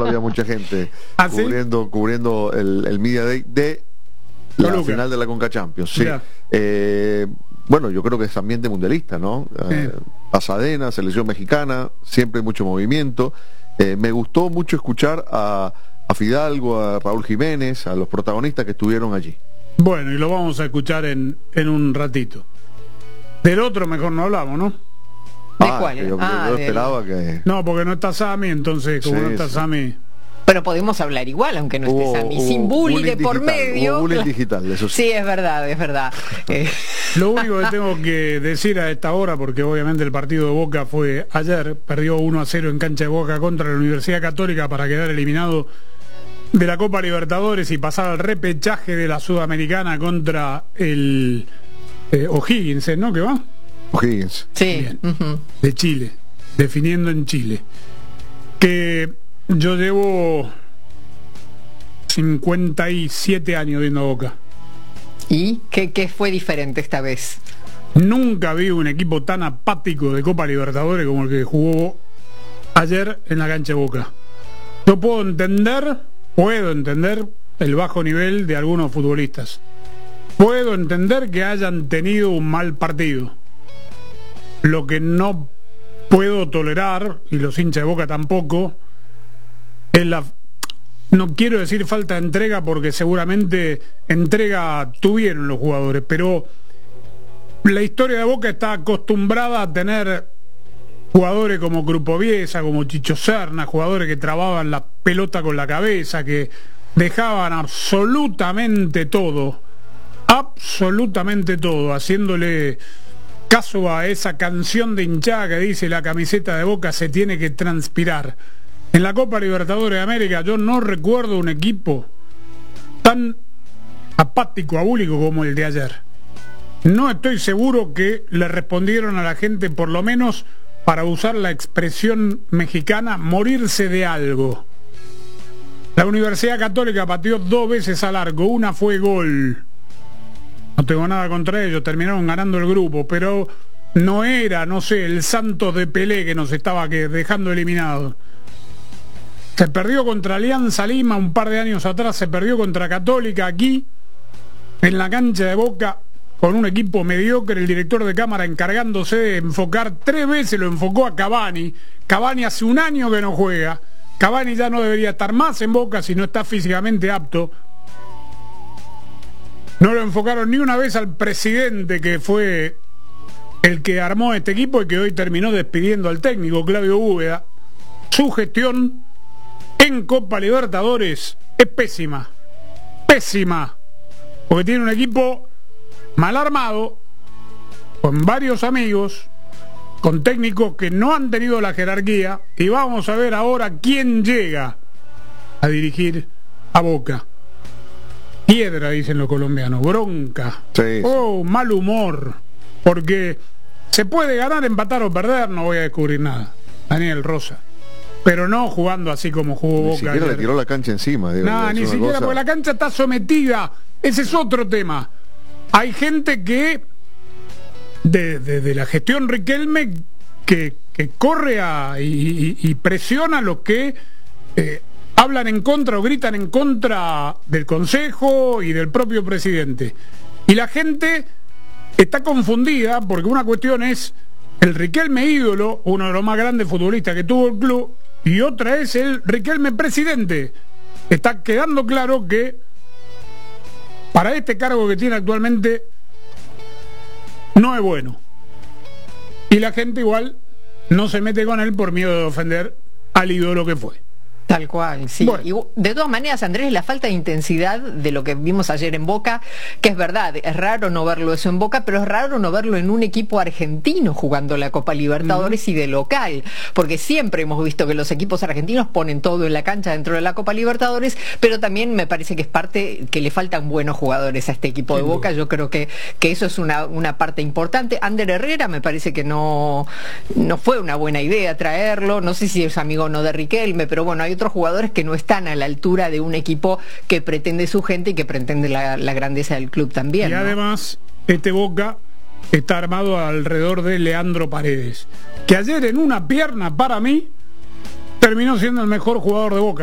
solo había mucha gente ¿Ah, sí? cubriendo el Media Day de la final de la Conca Champions. Sí. Bueno, yo creo que es ambiente mundialista, ¿no? Pasadena, selección mexicana, siempre hay mucho movimiento. Me gustó mucho escuchar a Fidalgo, a Raúl Jiménez, a los protagonistas que estuvieron allí. Bueno, y lo vamos a escuchar en un ratito. Del otro mejor no hablamos, ¿no? ¿De cuál? Yo esperaba que... No, porque no está Sammy, entonces como no está Sammy... Pero podemos hablar igual, aunque no esté Sammy. Sin bullying de por medio. Bullying digital, eso sí. Sí, es verdad, es verdad. Lo único que tengo que decir a esta hora, porque obviamente el partido de Boca fue ayer, perdió 1-0 en cancha de Boca contra la Universidad Católica para quedar eliminado de la Copa Libertadores y pasar al repechaje de la Sudamericana contra el O'Higgins, ¿no? ¿Qué va? O'Higgins. Sí. De Chile, definiendo en Chile. Que yo llevo 57 años viendo a Boca. ¿Y qué fue diferente esta vez? Nunca vi un equipo tan apático de Copa Libertadores como el que jugó ayer en la cancha de Boca. Yo puedo entender el bajo nivel de algunos futbolistas. Puedo entender que hayan tenido un mal partido. Lo que no puedo tolerar, y los hinchas de Boca tampoco, es no quiero decir falta de entrega, porque seguramente entrega tuvieron los jugadores, pero la historia de Boca está acostumbrada a tener jugadores como Grupo Biesa, como Chicho Serna, jugadores que trababan la pelota con la cabeza, que dejaban absolutamente todo, haciéndole caso a esa canción de hinchada que dice: la camiseta de Boca se tiene que transpirar. En la Copa Libertadores de América yo no recuerdo un equipo tan apático, abúlico como el de ayer. No estoy seguro que le respondieron a la gente, por lo menos para usar la expresión mexicana, morirse de algo. La Universidad Católica pateó 2 veces al arco, una fue gol. No tengo nada contra ellos, terminaron ganando el grupo, pero no era, no sé, el Santos de Pelé que nos estaba dejando eliminados. Se perdió contra Alianza Lima un par de años atrás, se perdió contra Católica aquí, en la cancha de Boca, con un equipo mediocre, el director de cámara encargándose de enfocar 3 veces, lo enfocó a Cavani. Cavani hace 1 año que no juega, Cavani ya no debería estar más en Boca si no está físicamente apto. No lo enfocaron ni una vez al presidente, que fue el que armó este equipo y que hoy terminó despidiendo al técnico, Claudio Úbeda. Su gestión en Copa Libertadores es pésima, porque tiene un equipo mal armado, con varios amigos, con técnicos que no han tenido la jerarquía, y vamos a ver ahora quién llega a dirigir a Boca. Piedra, dicen los colombianos, bronca, mal humor, porque se puede ganar, empatar o perder, no voy a descubrir nada, Daniel Rosa, pero no jugando así como jugó Boca. Ni siquiera le tiró la cancha encima. No, ni siquiera, porque la cancha está sometida. Ese es otro tema. Hay gente que de la gestión Riquelme que corre y presiona a los que hablan en contra o gritan en contra del Consejo y del propio presidente. Y la gente está confundida, porque una cuestión es el Riquelme ídolo, uno de los más grandes futbolistas que tuvo el club, y otra es el Riquelme presidente. Está quedando claro que para este cargo que tiene actualmente no es bueno, y la gente igual no se mete con él por miedo de ofender al ídolo que fue. Tal cual, sí. Bueno. Y de todas maneras, Andrés, la falta de intensidad de lo que vimos ayer en Boca, que es verdad, es raro no verlo eso en Boca, pero es raro no verlo en un equipo argentino jugando la Copa Libertadores y de local, porque siempre hemos visto que los equipos argentinos ponen todo en la cancha dentro de la Copa Libertadores, pero también me parece que es parte que le faltan buenos jugadores a este equipo de Boca. Yo creo que eso es una parte importante. Ander Herrera me parece que no fue una buena idea traerlo, no sé si es amigo o no de Riquelme, pero bueno, hay otros jugadores que no están a la altura de un equipo que pretende su gente y que pretende la grandeza del club también. Y además, este Boca está armado alrededor de Leandro Paredes, que ayer en una pierna, para mí, terminó siendo el mejor jugador de Boca.